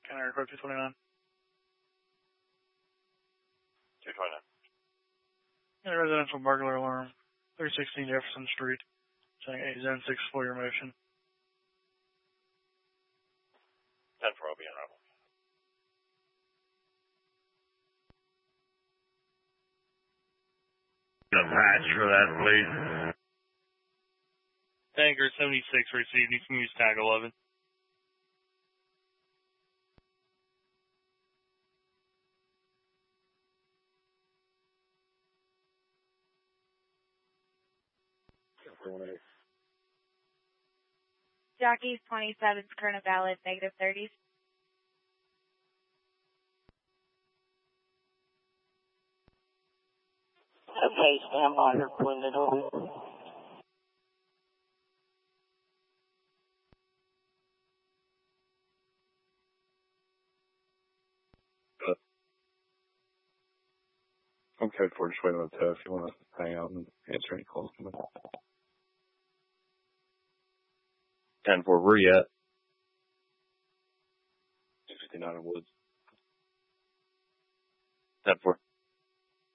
County Record 229. 229. And a residential burglar alarm, 316 Jefferson Street, saying a Zone 6 for your motion. 10-4, I'll be in Rebel. The patch for that, please. Tanker 76 received. You can use tag 11. Jockeys 27's current valid, negative 30s. Okay, stand by her when it over. I'm code 4, just waiting on the toe if you want to hang out and answer any calls. 10-4, where you at? 259 in Woods. 10-4.